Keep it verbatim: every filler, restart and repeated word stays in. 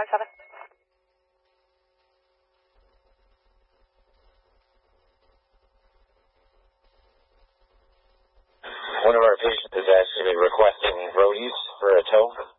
seven. One of our patients is actually requesting road use for a tow.